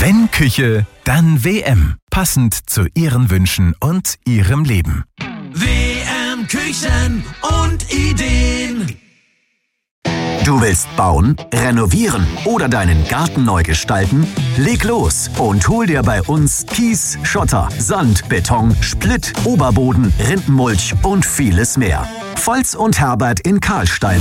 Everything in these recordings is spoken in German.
Wenn Küche, dann WM. Passend zu Ihren Wünschen und Ihrem Leben. WM Küchen und Ideen. Du willst bauen, renovieren oder deinen Garten neu gestalten? Leg los und hol dir bei uns Kies, Schotter, Sand, Beton, Splitt, Oberboden, Rindenmulch und vieles mehr. Volz und Herbert in Karlstein.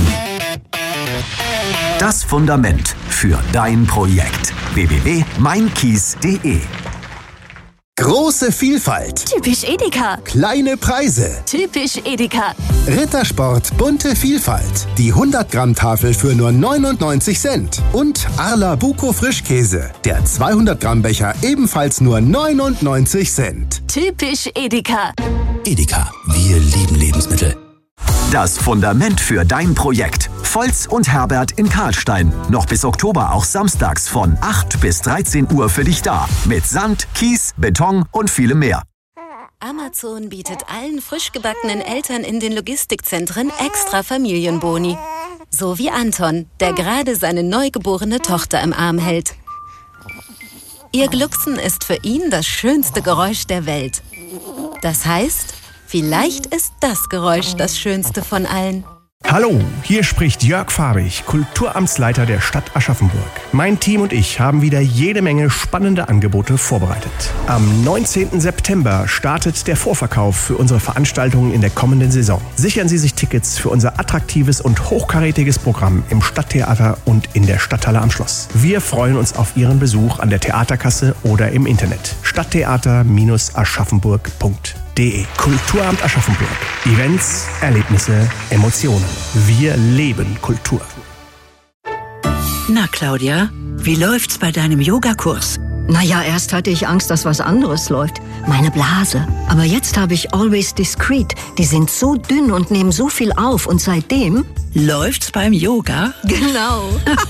Das Fundament für dein Projekt. www.meinkies.de. Große Vielfalt. Typisch Edeka. Kleine Preise. Typisch Edeka. Rittersport bunte Vielfalt. Die 100-Gramm-Tafel für nur 99 Cent. Und Arla Buko Frischkäse. Der 200-Gramm-Becher ebenfalls nur 99 Cent. Typisch Edeka. Edeka, wir lieben Lebensmittel. Das Fundament für dein Projekt. Volz und Herbert in Karlstein. Noch bis Oktober auch samstags von 8 bis 13 Uhr für dich da. Mit Sand, Kies, Beton und vielem mehr. Amazon bietet allen frisch gebackenen Eltern in den Logistikzentren extra Familienboni. So wie Anton, der gerade seine neugeborene Tochter im Arm hält. Ihr Glucksen ist für ihn das schönste Geräusch der Welt. Das heißt, vielleicht ist das Geräusch das schönste von allen. Hallo, hier spricht Jörg Fahrig, Kulturamtsleiter der Stadt Aschaffenburg. Mein Team und ich haben wieder jede Menge spannende Angebote vorbereitet. Am 19. September startet der Vorverkauf für unsere Veranstaltungen in der kommenden Saison. Sichern Sie sich Tickets für unser attraktives und hochkarätiges Programm im Stadttheater und in der Stadthalle am Schloss. Wir freuen uns auf Ihren Besuch an der Theaterkasse oder im Internet. Stadttheater-aschaffenburg.de. Kulturamt Aschaffenburg. Events, Erlebnisse, Emotionen. Wir leben Kultur. Na, Claudia, wie läuft's bei deinem Yogakurs? Naja, erst hatte ich Angst, dass was anderes läuft. Meine Blase. Aber jetzt habe ich Always Discreet. Die sind so dünn und nehmen so viel auf. Und seitdem... Läuft's beim Yoga? Genau.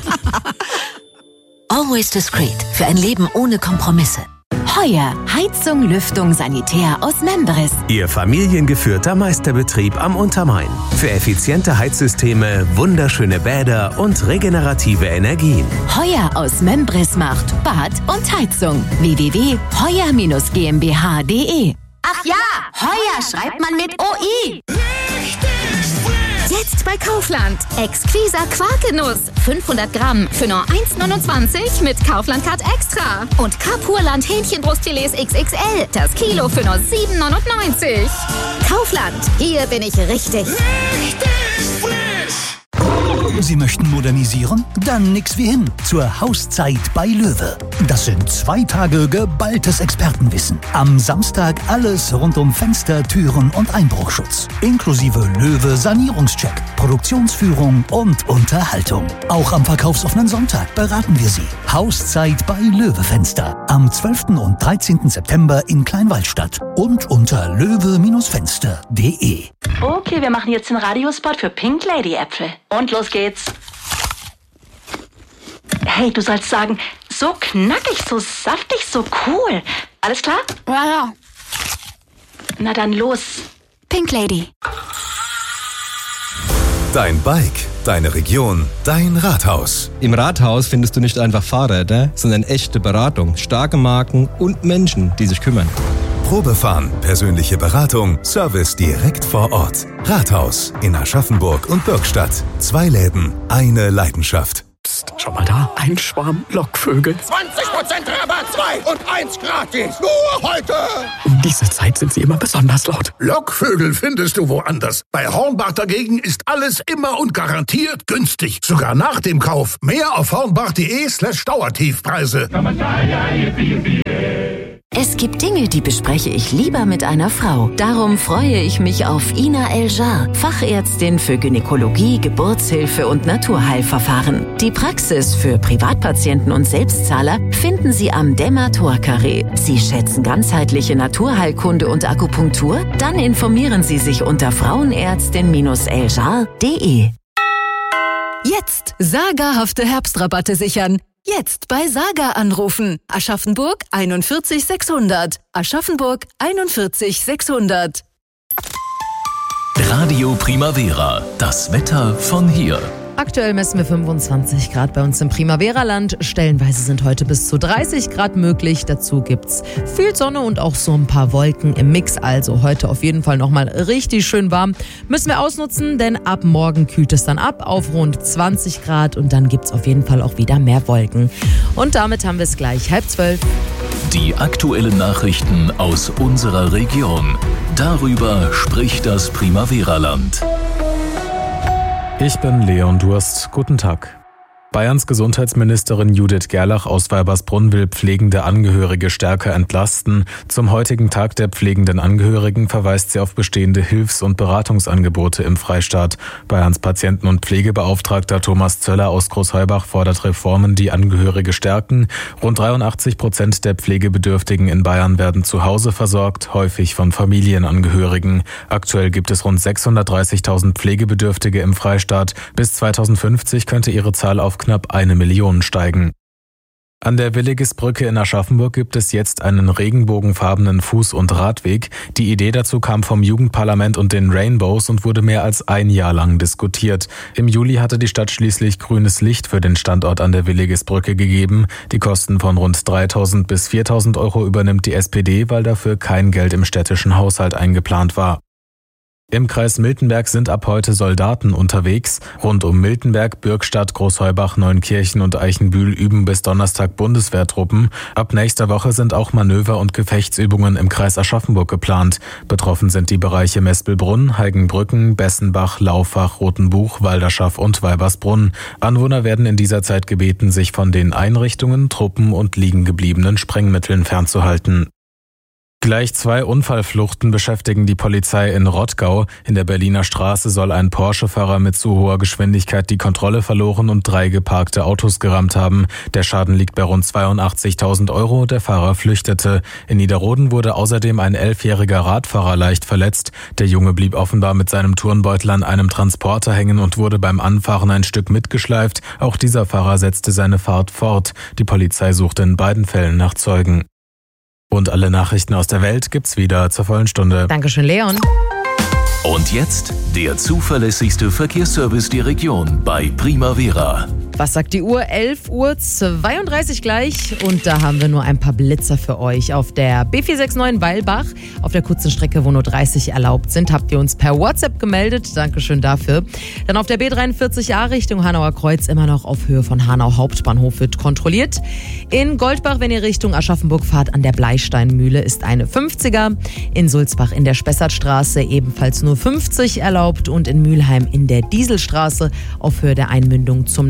Always Discreet. Für ein Leben ohne Kompromisse. Heuer. Heizung, Lüftung, Sanitär aus Membris. Ihr familiengeführter Meisterbetrieb am Untermain. Für effiziente Heizsysteme, wunderschöne Bäder und regenerative Energien. Heuer aus Membris macht Bad und Heizung. www.heuer-gmbh.de. Ach ja, Heuer schreibt man mit OI. Jetzt bei Kaufland. Exquiser Quarkenuss. 500 Gramm für nur 1,29 mit Kaufland-Card Extra. Und Kapurland Hähnchenbrustfilets XXL. Das Kilo für nur 7,99. Kaufland. Hier bin ich richtig. Sie möchten modernisieren? Dann nix wie hin zur Hauszeit bei Löwe. Das sind 2 Tage geballtes Expertenwissen. Am Samstag alles rund um Fenster, Türen und Einbruchschutz. Inklusive Löwe Sanierungscheck, Produktionsführung und Unterhaltung. Auch am verkaufsoffenen Sonntag beraten wir Sie. Hauszeit bei Löwe Fenster. Am 12. und 13. September in Kleinwaldstadt und unter löwe-fenster.de. Okay, wir machen jetzt den Radiospot für Pink Lady Äpfel. Und los geht's. Hey, du sollst sagen, so knackig, so saftig, so cool. Alles klar? Ja. Na dann los. Pink Lady. Dein Bike, deine Region, dein Rathaus. Im Rathaus findest du nicht einfach Fahrräder, sondern echte Beratung, starke Marken und Menschen, die sich kümmern. Probefahren, persönliche Beratung, Service direkt vor Ort. Rathaus in Aschaffenburg und Bürgstadt. 2 Läden, eine Leidenschaft. Psst, schau mal da, ein Schwarm Lockvögel. 20% Rabatt, 2 und 1 gratis. Nur heute. Um diese Zeit sind sie immer besonders laut. Lockvögel findest du woanders. Bei Hornbach dagegen ist alles immer und garantiert günstig. Sogar nach dem Kauf. Mehr auf hornbach.de/Dauertiefpreise. Es gibt Dinge, die bespreche ich lieber mit einer Frau. Darum freue ich mich auf Ina Eljar, Fachärztin für Gynäkologie, Geburtshilfe und Naturheilverfahren. Die Praxis für Privatpatienten und Selbstzahler finden Sie am Dämmer-Tor-Carré. Sie schätzen ganzheitliche Naturheilkunde und Akupunktur? Dann informieren Sie sich unter frauenärztin-eljar.de. Jetzt sagerhafte Herbstrabatte sichern. Jetzt bei Saga anrufen. Aschaffenburg 41 600. Aschaffenburg 41 600. Radio Primavera. Das Wetter von hier. Aktuell messen wir 25 Grad bei uns im Primavera-Land. Stellenweise sind heute bis zu 30 Grad möglich. Dazu gibt's viel Sonne und auch so ein paar Wolken im Mix. Also heute auf jeden Fall nochmal richtig schön warm. Müssen wir ausnutzen, denn ab morgen kühlt es dann ab auf rund 20 Grad. Und dann gibt's auf jeden Fall auch wieder mehr Wolken. Und damit haben wir es gleich 11:30. Die aktuellen Nachrichten aus unserer Region. Darüber spricht das Primavera-Land. Ich bin Leon Durst. Guten Tag. Bayerns Gesundheitsministerin Judith Gerlach aus Weibersbrunn will pflegende Angehörige stärker entlasten. Zum heutigen Tag der pflegenden Angehörigen verweist sie auf bestehende Hilfs- und Beratungsangebote im Freistaat. Bayerns Patienten- und Pflegebeauftragter Thomas Zöller aus Großheubach fordert Reformen, die Angehörige stärken. Rund 83% der Pflegebedürftigen in Bayern werden zu Hause versorgt, häufig von Familienangehörigen. Aktuell gibt es rund 630.000 Pflegebedürftige im Freistaat. Bis 2050 könnte ihre Zahl auf knapp 1 Million steigen. An der Willigisbrücke in Aschaffenburg gibt es jetzt einen regenbogenfarbenen Fuß- und Radweg. Die Idee dazu kam vom Jugendparlament und den Rainbows und wurde mehr als ein Jahr lang diskutiert. Im Juli hatte die Stadt schließlich grünes Licht für den Standort an der Willigisbrücke gegeben. Die Kosten von rund 3.000 bis 4.000 Euro übernimmt die SPD, weil dafür kein Geld im städtischen Haushalt eingeplant war. Im Kreis Miltenberg sind ab heute Soldaten unterwegs. Rund um Miltenberg, Bürgstadt, Großheubach, Neunkirchen und Eichenbühl üben bis Donnerstag Bundeswehrtruppen. Ab nächster Woche sind auch Manöver- und Gefechtsübungen im Kreis Aschaffenburg geplant. Betroffen sind die Bereiche Mespelbrunn, Heigenbrücken, Bessenbach, Laufach, Rotenbuch, Walderschaff und Weibersbrunn. Anwohner werden in dieser Zeit gebeten, sich von den Einrichtungen, Truppen und liegengebliebenen Sprengmitteln fernzuhalten. Gleich 2 Unfallfluchten beschäftigen die Polizei in Rottgau. In der Berliner Straße soll ein Porsche-Fahrer mit zu hoher Geschwindigkeit die Kontrolle verloren und 3 geparkte Autos gerammt haben. Der Schaden liegt bei rund 82.000 Euro. Der Fahrer flüchtete. In Niederroden wurde außerdem ein 11-jähriger Radfahrer leicht verletzt. Der Junge blieb offenbar mit seinem Turnbeutel an einem Transporter hängen und wurde beim Anfahren ein Stück mitgeschleift. Auch dieser Fahrer setzte seine Fahrt fort. Die Polizei suchte in beiden Fällen nach Zeugen. Und alle Nachrichten aus der Welt gibt's wieder zur vollen Stunde. Dankeschön, Leon. Und jetzt der zuverlässigste Verkehrsservice der Region bei Primavera. Was sagt die Uhr? 11:32 Uhr gleich. Und da haben wir nur ein paar Blitzer für euch. Auf der B469 Weilbach, auf der kurzen Strecke, wo nur 30 erlaubt sind, habt ihr uns per WhatsApp gemeldet. Dankeschön dafür. Dann auf der B43a Richtung Hanauer Kreuz, immer noch auf Höhe von Hanau Hauptbahnhof, wird kontrolliert. In Goldbach, wenn ihr Richtung Aschaffenburg fahrt, an der Bleisteinmühle ist eine 50er. In Sulzbach in der Spessartstraße ebenfalls nur 50 erlaubt. Und in Mülheim in der Dieselstraße auf Höhe der Einmündung zum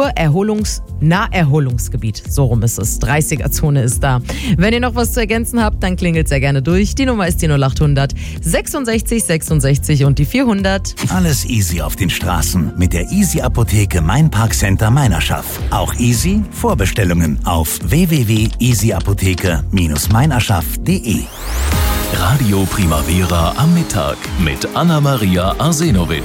Naherholungsgebiet. So rum ist es. 30er-Zone ist da. Wenn ihr noch was zu ergänzen habt, dann klingelt sehr gerne durch. Die Nummer ist die 0800 66 66 und die 400. Alles easy auf den Straßen mit der Easy-Apotheke Mein Parkcenter Meinerschaff. Auch easy Vorbestellungen auf www.easyapotheke-meinerschaff.de. Radio Primavera am Mittag mit Anna-Maria Arsenovic.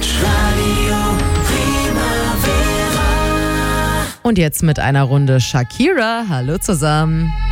Und jetzt mit einer Runde Shakira. Hallo zusammen.